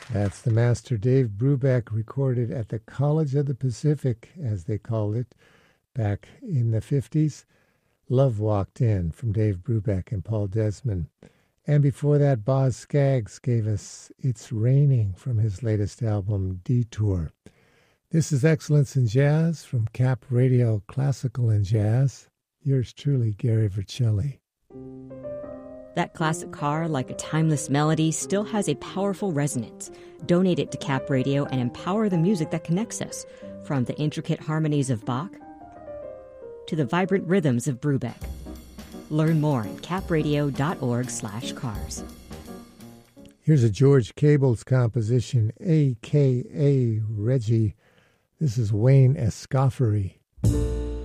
That's the master Dave Brubeck, recorded at the College of the Pacific, as they called it, back in the 50s. Love Walked In from Dave Brubeck and Paul Desmond. And before that, Boz Scaggs gave us It's Raining from his latest album, Detour. This is Excellence in Jazz from Cap Radio Classical and Jazz. Yours truly, Gary Vercelli. That classic car, like a timeless melody, still has a powerful resonance. Donate it to Cap Radio and empower the music that connects us, from the intricate harmonies of Bach to the vibrant rhythms of Brubeck. Learn more at capradio.org/cars. Here's a George Cable's composition, A.K.A. Reggie. This is Wayne Escoffery.